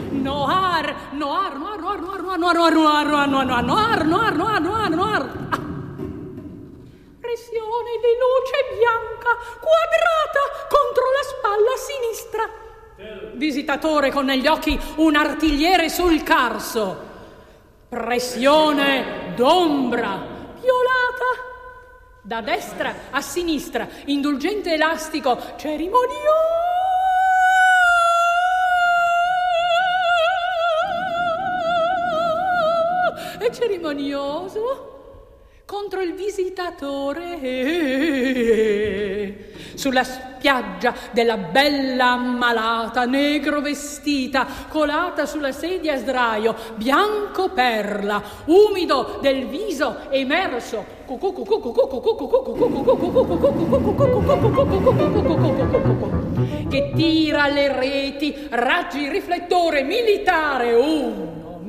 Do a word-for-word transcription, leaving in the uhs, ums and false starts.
noir, noir, noir, noir, noir, noir, noir, noir, noir, noir, noir, noir, noir, noir, noir, noir. Ah. Pressione di luce bianca quadrata contro la spalla sinistra. Visitatore con negli occhi un artigliere sul carso. Pressione d'ombra violata da destra a sinistra, indulgente elastico, cerimonioso e cerimonioso contro il visitatore. Sulla spiaggia della bella ammalata, negro vestita, colata sulla sedia a sdraio, bianco perla, umido del viso emerso, che tira alle reti raggi riflettore militare